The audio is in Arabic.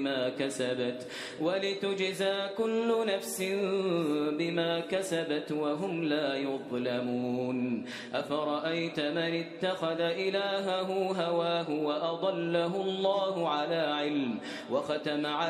ما كسبت ولتجزى كل نفس بما كسبت وهم لا يظلمون. أفرأيت من اتخذ إلهه هواه وأضله الله على علم وختم